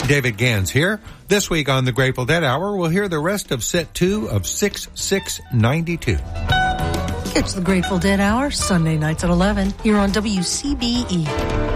David Gans here. This week on the Grateful Dead Hour, we'll hear the rest of set 2 of 6692. It's the Grateful Dead Hour, Sunday nights at 11, here on WCBE.